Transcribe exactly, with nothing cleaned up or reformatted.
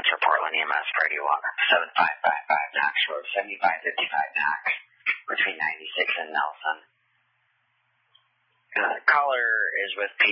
for Portland E M S, Brady Water, seven five five five Knox Road, seventy-five fifty-five Knox, between ninety-six and Nelson. Uh, caller is with P.